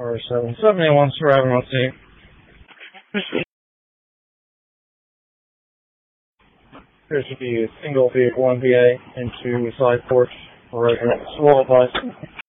R7. 7A1 surviving on scene. There should be a single vehicle 1VA into side porch for residents. Roll advice.